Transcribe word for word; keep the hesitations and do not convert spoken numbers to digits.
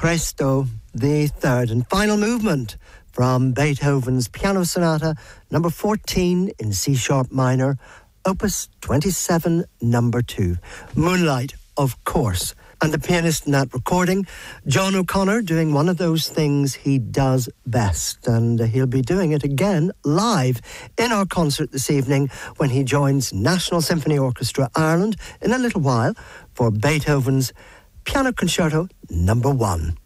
Presto, the third and final movement from Beethoven's Piano Sonata number fourteen in C sharp minor, opus twenty-seven, number two. Moonlight, of course. And the pianist in that recording, John O'Connor, doing one of those things he does best. And he'll be doing it again live in our concert this evening when he joins National Symphony Orchestra Ireland in a little while for Beethoven's Piano Concerto number one.